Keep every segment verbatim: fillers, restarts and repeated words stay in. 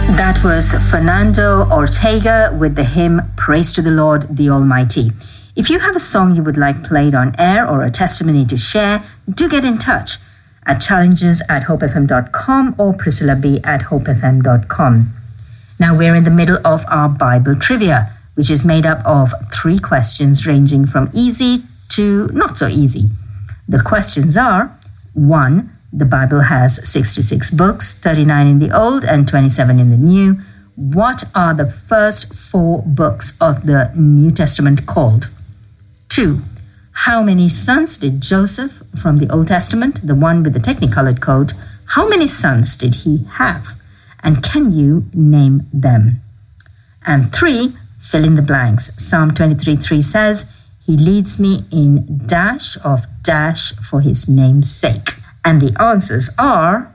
That was Fernando Ortega with the hymn Praise to the Lord the Almighty. If you have a song you would like played on air or a testimony to share, do get in touch at challenges at hope f m dot com or priscilla b at hope f m dot com. Now we're in the middle of our Bible trivia, which is made up of three questions ranging from easy to not so easy. The questions are: one, the Bible has sixty-six books, thirty-nine in the Old and twenty-seven in the New. What are the first four books of the New Testament called? Two, how many sons did Joseph from the Old Testament, the one with the technicolored coat, how many sons did he have? And can you name them? And three, fill in the blanks. Psalm twenty-three three says, he leads me in dash of dash for his name's sake. And the answers are: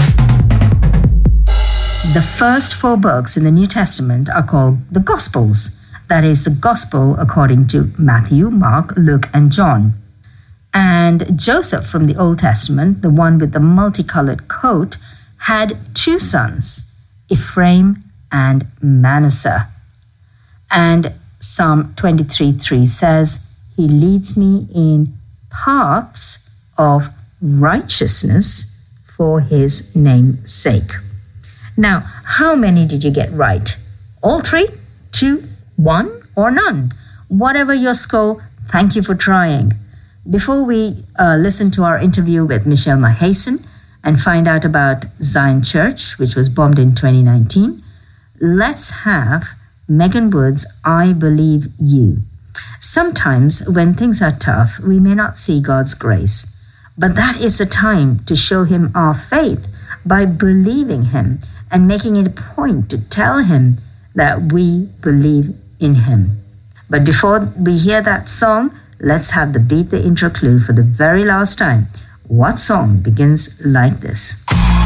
the first four books in the New Testament are called the Gospels. That is, the Gospel according to Matthew, Mark, Luke, and John. And Joseph from the Old Testament, the one with the multicolored coat, had two sons, Ephraim and Manasseh. And Psalm twenty-three three says, he leads me in paths of righteousness for his name's sake. Now, how many did you get right? All three? Two? One? Or none? Whatever your score, thank you for trying. Before we uh, listen to our interview with Michelle Mahason and find out about Zion Church, which was bombed in twenty nineteen, let's have Megan Wood's I Believe You. Sometimes when things are tough, we may not see God's grace. But that is the time to show him our faith by believing him and making it a point to tell him that we believe in him. But before we hear that song, let's have the Beat the Intro clue for the very last time. What song begins like this?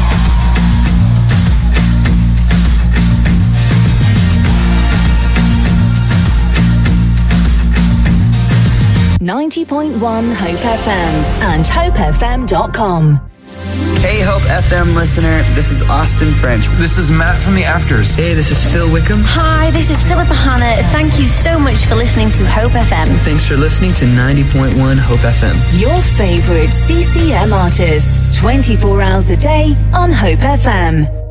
ninety point one Hope F M and hope f m dot com. Hey Hope F M listener, this is Austin French. This is Matt from The Afters. Hey, this is Phil Wickham. Hi, this is Philippa Hanna. Thank you so much for listening to Hope F M. Thanks for listening to ninety point one Hope F M. Your favourite C C M artists, twenty-four hours a day on Hope F M.